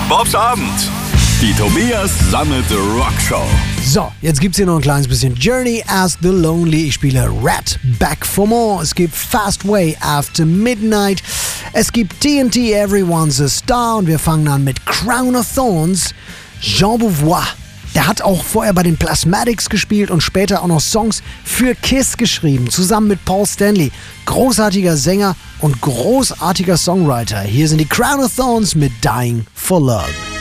Bobs Abend. Die Tobias Sammelte Rockshow. So, jetzt gibt's hier noch ein kleines bisschen Journey as the Lonely. Ich spiele Rat Back for More. Es gibt Fast Way After Midnight. Es gibt TNT Everyone's a Star. Und wir fangen an mit Crown of Thorns. Jean Beauvoir. Der hat auch vorher bei den Plasmatics gespielt und später auch noch Songs für Kiss geschrieben, zusammen mit Paul Stanley. Großartiger Sänger und großartiger Songwriter. Hier sind die Crown of Thorns mit Dying for Love.